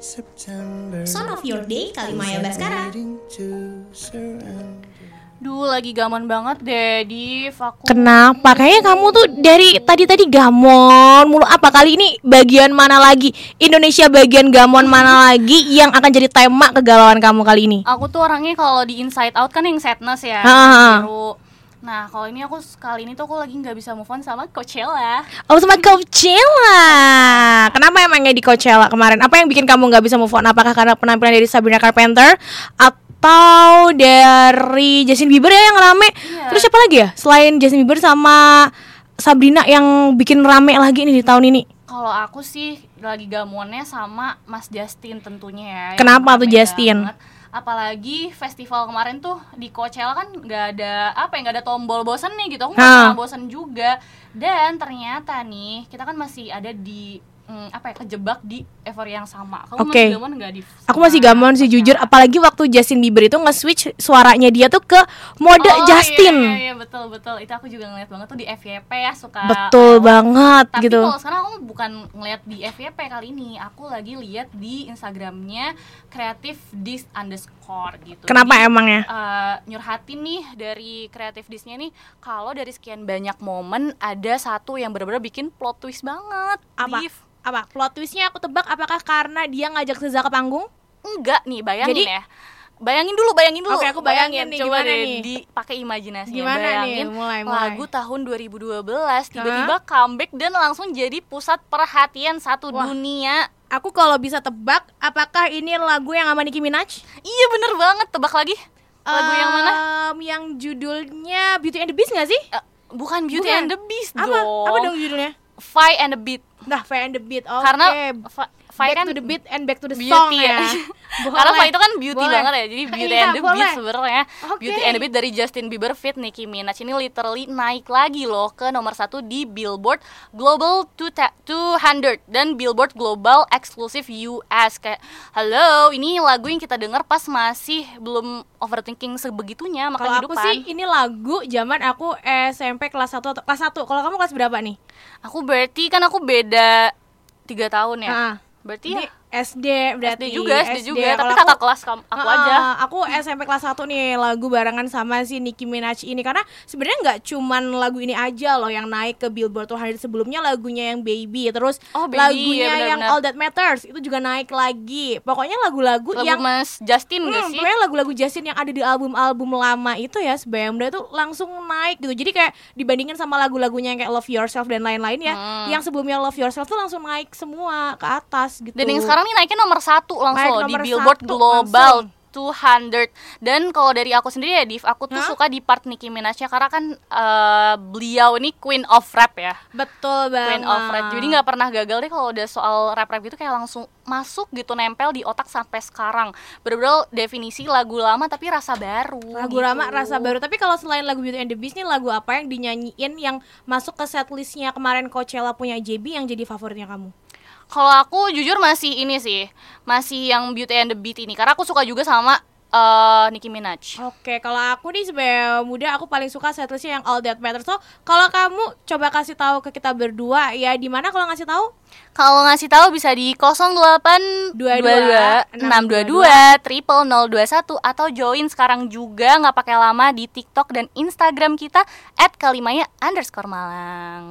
Song of Your Day Kalimaya Baskara. Duh, lagi gamon banget deh, Div. Kenapa? Kayaknya kamu tuh dari tadi gamon mulu. Apa kali ini bagian mana lagi? Indonesia bagian gamon mana lagi yang akan jadi tema kegalauan kamu kali ini? Aku tuh orangnya kalau di Inside Out kan yang sadness ya, biru. Nah, kalau ini kali ini tuh aku lagi nggak bisa move on sama Coachella. Oh, sama Coachella. Kenapa emangnya di Coachella kemarin? Apa yang bikin kamu nggak bisa move on? Apakah karena penampilan dari Sabrina Carpenter atau dari Justin Bieber ya yang rame? Iya. Terus siapa lagi ya? Selain Justin Bieber sama Sabrina yang bikin rame lagi nih di tahun ini? Kalau aku sih lagi gamonnya sama Mas Justin tentunya ya. Kenapa tuh Justin? Banget. Apalagi festival kemarin tuh di Coachella kan nggak ada tombol bosen nih gitu. Aku nggak pernah bosen juga. Dan ternyata nih kita kan masih ada di kejebak di euphoria yang sama. Kamu masih gamon nggak di? Aku masih gamon sih jujur. Apalagi waktu Justin Bieber itu nge-switch suaranya dia tuh ke mode Justin. Iya betul. Itu aku juga ngeliat banget tuh di FYP ya, suka. Betul banget tapi gitu. Tapi kalau sekarang aku bukan ngeliat di FYP kali ini, aku lagi lihat di Instagramnya Creative Dish _ gitu. Kenapa jadi, emangnya? Nyurhatin nih dari Creative Dish-nya nih, kalau dari sekian banyak momen ada satu yang benar-benar bikin plot twist banget. Apa? Plot twistnya aku tebak, apakah karena dia ngajak Seza ke panggung? Enggak nih, bayangin Jadi, ya. Bayangin dulu. Oke, aku bayangin nih, coba gimana deh nih? dipakai imajinasinya. Gimana bayangin nih? Mulai. lagu tahun 2012 tiba-tiba comeback dan langsung jadi pusat perhatian satu dunia. Aku kalau bisa tebak, apakah ini lagu yang sama Nicki Minaj? Iya bener banget, tebak lagi. Lagu yang mana? Yang judulnya Beauty and the Beast gak sih? Bukan Beauty and the Beast dong. Apa dong judulnya? Fight and the Beat. Nah, Fight and the Beat. Oke. Karena Back kan to the beat and back to the beauty song ya. Karena Fight itu kan beauty banget ya. Jadi Beauty and the Beat sebenarnya. Beauty and the Beat dari Justin Bieber feat Nicki Minaj ini literally naik lagi loh ke nomor 1 di Billboard Global 200 dan Billboard Global Exclusive US. Kayak halo, ini lagu yang kita dengar pas masih belum overthinking sebegitunya maka kehidupan. Kalau aku sih ini lagu zaman aku SMP kelas 1 atau kelas 1. Kalau kamu kelas berapa nih? Aku berarti kan aku beda 3 tahun ya. Berarti ini ya SD berarti. SD juga. Tapi kakak kelas aku aja. Aku SMP kelas 1 nih, lagu barengan sama si Nicki Minaj ini. Karena sebenarnya nggak cuman lagu ini aja loh yang naik ke Billboard 200. Sebelumnya lagunya yang Baby, terus Baby, lagunya ya, yang All That Matters itu juga naik lagi. Pokoknya lagu-lagu yang Mas Justin gak sih? Pokoknya lagu-lagu Justin yang ada di album-album lama itu ya, Sebelumnya itu langsung naik gitu. Jadi kayak dibandingin sama lagu-lagunya yang kayak Love Yourself dan lain-lain ya, yang sebelumnya Love Yourself tuh langsung naik semua ke atas gitu. Dan yang sekarang nih naiknya nomor 1 langsung loh, di Billboard 1, Global 200. Dan kalau dari aku sendiri ya, Div, aku tuh suka di part Nicki Minaj-nya karena kan beliau ini Queen of Rap ya. Betul banget. Queen of Rap. Jadi nggak pernah gagal deh kalau udah soal rap-rap gitu, kayak langsung masuk gitu, nempel di otak sampai sekarang. Bener-bener definisi lagu lama tapi rasa baru. Lagu lama rasa baru. Tapi kalau selain lagu Beauty and the Beast nih, lagu apa yang dinyanyiin yang masuk ke setlistnya kemarin Coachella punya JB yang jadi favoritnya kamu? Kalau aku jujur masih ini sih, masih yang Beauty and the Beat ini, karena aku suka juga sama Nicki Minaj. Oke, kalau aku nih sebagai muda aku paling suka setlistnya yang All That Matters. So, kalau kamu coba kasih tahu ke kita berdua ya, di mana kalau ngasih tahu? Kalau ngasih tahu bisa di 0822 622 0021 atau join sekarang juga nggak pakai lama di TikTok dan Instagram kita @kalimaya_malang.